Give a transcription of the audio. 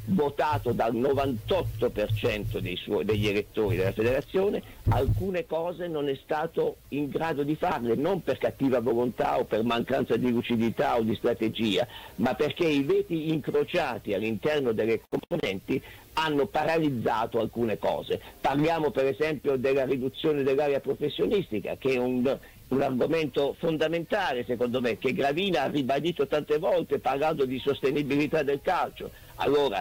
votato dal 98% degli elettori della federazione, alcune cose non è stato in grado di farle, non per cattiva volontà o per mancanza di lucidità o di strategia, ma perché i veti incrociati all'interno delle componenti hanno paralizzato alcune cose. Parliamo per esempio della riduzione dell'area professionistica, che è un argomento fondamentale secondo me, che Gravina ha ribadito tante volte parlando di sostenibilità del calcio. Allora